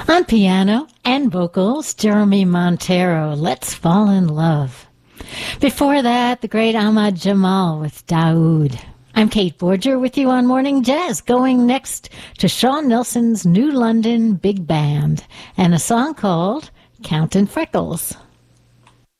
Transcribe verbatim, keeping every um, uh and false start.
On piano and vocals, Jeremy Montero, Let's Fall in Love. Before that, the great Ahmad Jamal with Daoud. I'm Kate Borger with you on Morning Jazz, going next to Sean Nelson's New London Big Band and a song called Countin' Freckles.